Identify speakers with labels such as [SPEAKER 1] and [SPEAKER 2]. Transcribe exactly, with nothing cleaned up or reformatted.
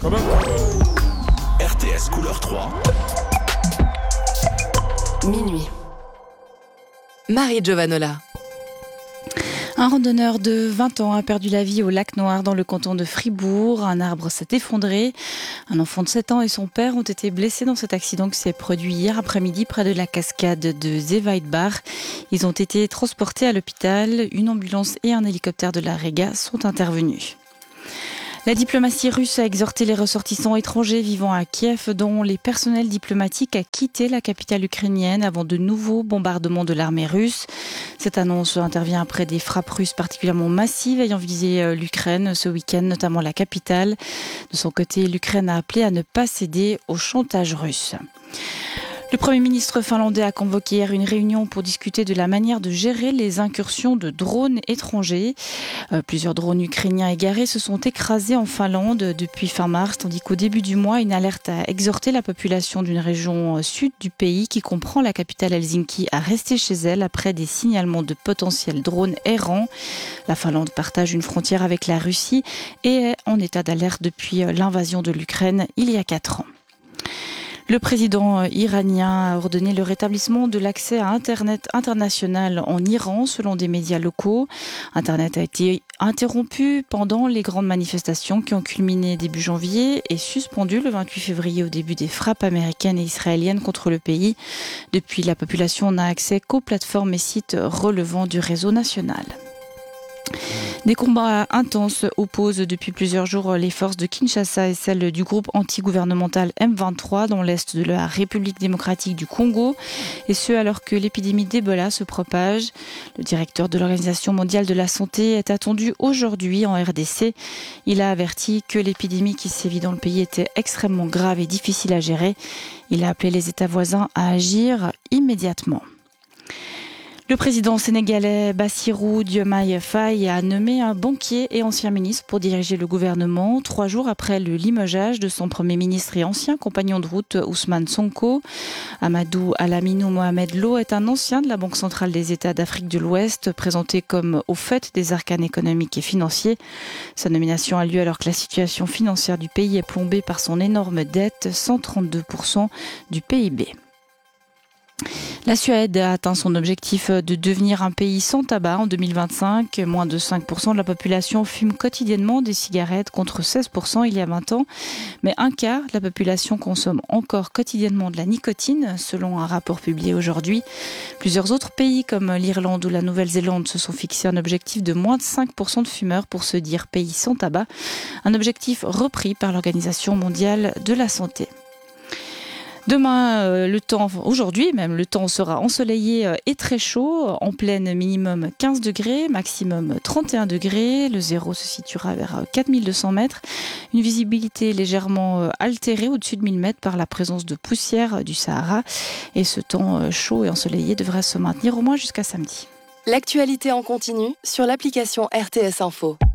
[SPEAKER 1] R T S couleur trois.
[SPEAKER 2] Minuit. Marie Giovanola.
[SPEAKER 3] Un randonneur de vingt ans a perdu la vie au lac Noir dans le canton de Fribourg. Un arbre s'est effondré. Un enfant de sept ans et son père ont été blessés dans cet accident qui s'est produit hier après-midi près de la cascade de Zeeweidbach. Ils ont été transportés à l'hôpital. Une ambulance et un hélicoptère de la Rega sont intervenus. La diplomatie russe a exhorté les ressortissants étrangers vivant à Kiev, dont les personnels diplomatiques, à quitter la capitale ukrainienne avant de nouveaux bombardements de l'armée russe. Cette annonce intervient après des frappes russes particulièrement massives ayant visé l'Ukraine ce week-end, notamment la capitale. De son côté, l'Ukraine a appelé à ne pas céder au chantage russe. Le Premier ministre finlandais a convoqué hier une réunion pour discuter de la manière de gérer les incursions de drones étrangers. Euh, plusieurs drones ukrainiens égarés se sont écrasés en Finlande depuis fin mars, tandis qu'au début du mois, une alerte a exhorté la population d'une région sud du pays qui comprend la capitale Helsinki à rester chez elle après des signalements de potentiels drones errants. La Finlande partage une frontière avec la Russie et est en état d'alerte depuis l'invasion de l'Ukraine il y a quatre ans. Le président iranien a ordonné le rétablissement de l'accès à Internet international en Iran, selon des médias locaux. Internet a été interrompu pendant les grandes manifestations qui ont culminé début janvier et suspendu le vingt-huit février au début des frappes américaines et israéliennes contre le pays. Depuis, la population n'a accès qu'aux plateformes et sites relevant du réseau national. Des combats intenses opposent depuis plusieurs jours les forces de Kinshasa et celles du groupe anti-gouvernemental M vingt-trois dans l'est de la République démocratique du Congo, et ce alors que l'épidémie d'Ebola se propage. Le directeur de l'Organisation mondiale de la santé est attendu aujourd'hui en R D C. Il a averti que l'épidémie qui sévit dans le pays était extrêmement grave et difficile à gérer. Il a appelé les États voisins à agir immédiatement. Le président sénégalais Bassirou Diomaye Faye a nommé un banquier et ancien ministre pour diriger le gouvernement, trois jours après le limogeage de son premier ministre et ancien compagnon de route Ousmane Sonko. Amadou Alaminou Mohamed Lo est un ancien de la Banque centrale des États d'Afrique de l'Ouest, présenté comme au fait des arcanes économiques et financiers. Sa nomination a lieu alors que la situation financière du pays est plombée par son énorme dette, cent trente-deux pour cent du P I B. La Suède a atteint son objectif de devenir un pays sans tabac en deux mille vingt-cinq. Moins de cinq pour cent de la population fume quotidiennement des cigarettes contre seize pour cent il y a vingt ans. Mais un quart de la population consomme encore quotidiennement de la nicotine, selon un rapport publié aujourd'hui. Plusieurs autres pays comme l'Irlande ou la Nouvelle-Zélande se sont fixés un objectif de moins de cinq pour cent de fumeurs pour se dire pays sans tabac. Un objectif repris par l'Organisation mondiale de la santé. Demain, euh, le temps, aujourd'hui même, le temps sera ensoleillé euh, et très chaud. En pleine, minimum quinze degrés, maximum trente et un degrés. Le zéro se situera vers euh, quatre mille deux cents mètres. Une visibilité légèrement euh, altérée au-dessus de mille mètres par la présence de poussière euh, du Sahara. Et ce temps euh, chaud et ensoleillé devrait se maintenir au moins jusqu'à samedi.
[SPEAKER 2] L'actualité en continu sur l'application R T S Info.